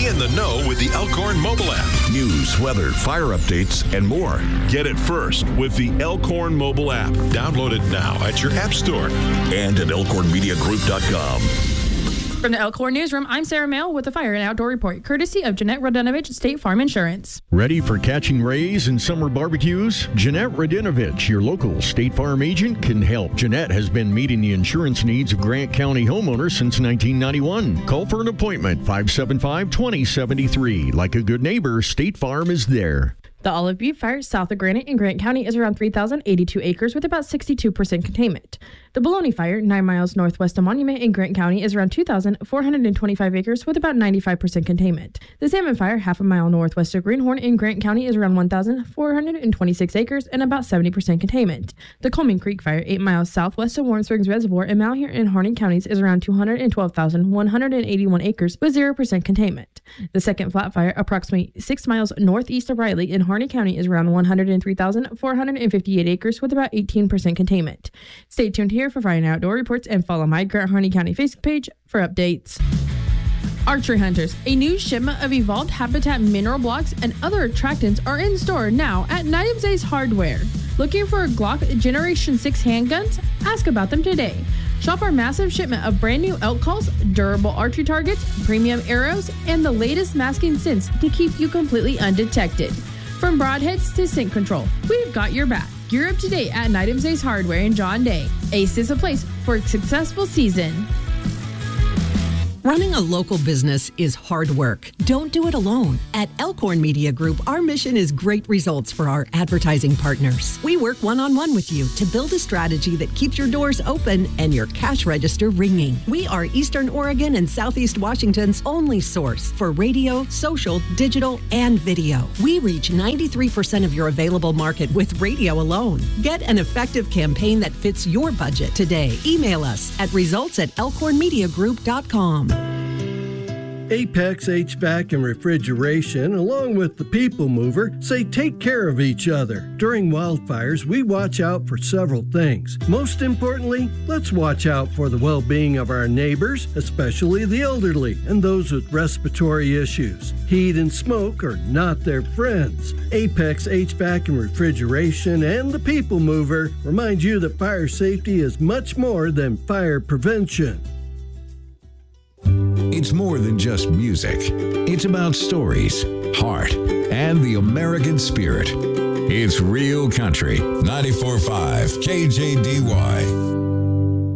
Be in the know with the Elkhorn mobile app. News, weather, fire updates, and more. Get it first with the Elkhorn mobile app. Download it now at your app store and at elkhornmediagroup.com. From the Elkhorn Newsroom, I'm Sarah Mail with the Fire and Outdoor Report, courtesy of Jeanette Radinovich State Farm Insurance. Ready for catching rays and summer barbecues? Jeanette Radinovich, your local State Farm agent, can help. Jeanette has been meeting the insurance needs of Grant County homeowners since 1991. Call for an appointment, 575-2073. Like a good neighbor, State Farm is there. The Olive Butte Fire south of Granite in Grant County is around 3,082 acres with about 62% containment. The Bologna Fire, 9 miles northwest of Monument in Grant County, is around 2,425 acres with about 95% containment. The Salmon Fire, half a mile northwest of Greenhorn in Grant County, is around 1,426 acres and about 70% containment. The Coleman Creek Fire, 8 miles southwest of Warm Springs Reservoir in Malheur and Harney counties, is around 212,181 acres with 0% containment. The Second Flat Fire, approximately 6 miles northeast of Riley in Harney County, is around 103,458 acres with about 18% containment. Stay tuned here for Fire and Outdoor reports and follow my Grant Harney County Facebook page for updates. Archery hunters, a new shipment of evolved habitat mineral blocks and other attractants are in store now at Nitems Ace Hardware. Looking for Glock Generation 6 handguns? Ask about them today. Shop our massive shipment of brand new elk calls, durable archery targets, premium arrows, and the latest masking scents to keep you completely undetected. From broadheads to scent control, we've got your back. Gear up today at Nitems Ace Hardware in John Day. Ace is a place for a successful season. Running a local business is hard work. Don't do it alone. At Elkhorn Media Group, our mission is great results for our advertising partners. We work one-on-one with you to build a strategy that keeps your doors open and your cash register ringing. We are Eastern Oregon and Southeast Washington's only source for radio, social, digital, and video. We reach 93% of your available market with radio alone. Get an effective campaign that fits your budget today. Email us at results@elkhornmediagroup.com. Apex HVAC and Refrigeration, along with the People Mover, say take care of each other. During wildfires, we watch out for several things. Most importantly, let's watch out for the well-being of our neighbors, especially the elderly and those with respiratory issues. Heat and smoke are not their friends. Apex HVAC and Refrigeration and the People Mover remind you that fire safety is much more than fire prevention. It's more than just music. It's about stories, heart, and the American spirit. It's Real Country, 94.5 KJDY.